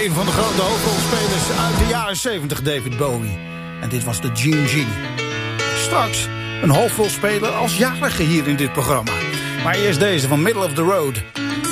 een van de grote hoofdrolspelers uit de jaren 70, David Bowie. En dit was de Gene Genie. Straks een hoofdrolspeler als jarige hier in dit programma. Maar eerst deze van Middle of the Road.